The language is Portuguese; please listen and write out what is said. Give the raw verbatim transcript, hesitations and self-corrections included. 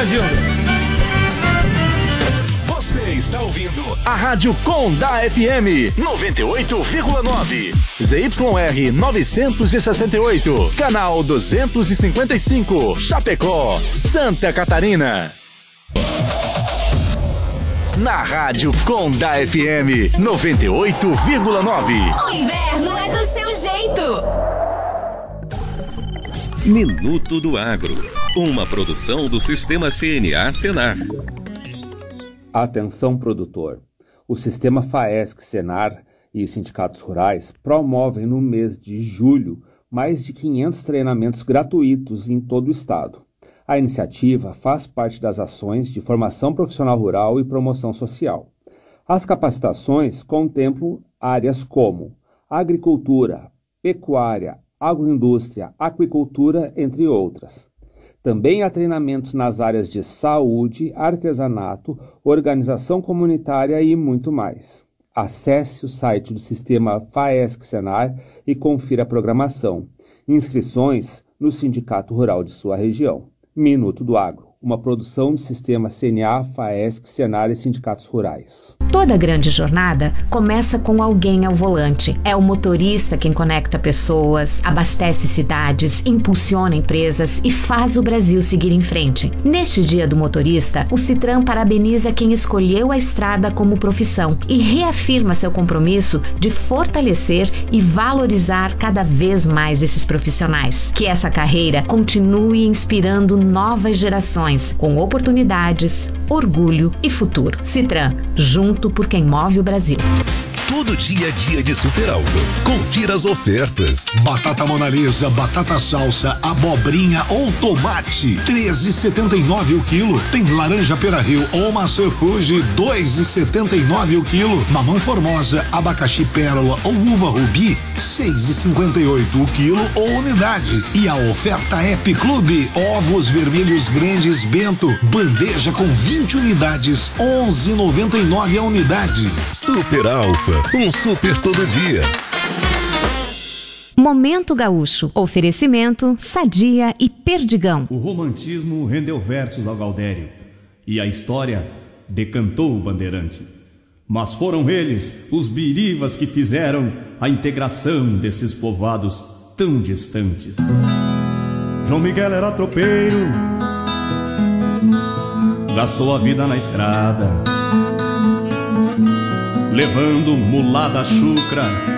Gilda. Você está ouvindo a Rádio Condá F M noventa e oito vírgula nove, Z Y R novecentos e sessenta e oito, canal duzentos e cinquenta e cinco, Chapecó, Santa Catarina. Na Rádio Condá F M noventa e oito vírgula nove. O inverno é do seu jeito. Minuto do Agro, uma produção do Sistema C N A Senar. Atenção, produtor. O Sistema FAESC-Senar e sindicatos rurais promovem no mês de julho mais de quinhentos treinamentos gratuitos em todo o estado. A iniciativa faz parte das ações de formação profissional rural e promoção social. As capacitações contemplam áreas como agricultura, pecuária, agroindústria, aquicultura, entre outras. Também há treinamentos nas áreas de saúde, artesanato, organização comunitária e muito mais. Acesse o site do Sistema FAESC-Senar e confira a programação. Inscrições no Sindicato Rural de sua região. Minuto do Agro, uma produção do Sistema C N A, FAESC, Senar e Sindicatos Rurais. Toda grande jornada começa com alguém ao volante. É o motorista quem conecta pessoas, abastece cidades, impulsiona empresas e faz o Brasil seguir em frente. Neste Dia do Motorista, o Citran parabeniza quem escolheu a estrada como profissão e reafirma seu compromisso de fortalecer e valorizar cada vez mais esses profissionais. Que essa carreira continue inspirando novas gerações com oportunidades, orgulho e futuro. Citran, junto por quem move o Brasil. Todo dia a dia de Super Alto. Confira as ofertas. Batata Monalisa, batata salsa, abobrinha ou tomate, treze e setenta e nove o quilo. Tem laranja Pera-Rio ou maçã Fuji, dois e setenta e nove o quilo. Mamão Formosa, abacaxi Pérola ou uva Rubi, seis e cinquenta e oito o quilo ou unidade. E a oferta App Clube, ovos vermelhos grandes Bento, bandeja com vinte unidades, onze e noventa e nove a unidade. Super Alfa. Um super todo dia. Momento Gaúcho. Oferecimento Sadia e Perdigão. O romantismo rendeu versos ao Gaudério e a história decantou o bandeirante. Mas foram eles, os birivas, que fizeram a integração desses povoados tão distantes. João Miguel era tropeiro, gastou a vida na estrada, levando mulada chucra